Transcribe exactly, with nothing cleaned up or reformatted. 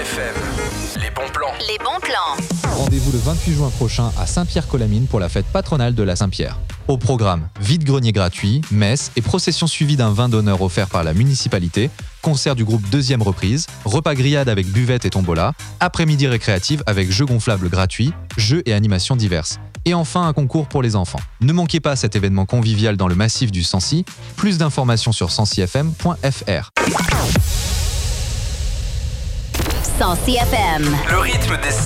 F M, les bons plans. Les bons plans. Rendez-vous le vingt-huit juin prochain à Saint-Pierre-Colamine pour la fête patronale de la Saint-Pierre. Au programme, vide-grenier gratuit, messe et procession suivie d'un vin d'honneur offert par la municipalité, concert du groupe Deuxième Reprise, repas grillade avec buvette et tombola, après-midi récréative avec jeux gonflables gratuits, jeux et animations diverses. Et enfin un concours pour les enfants. Ne manquez pas cet événement convivial dans le massif du Sancy. Plus d'informations sur sancy f m point f r. Sancy F M. Le rythme des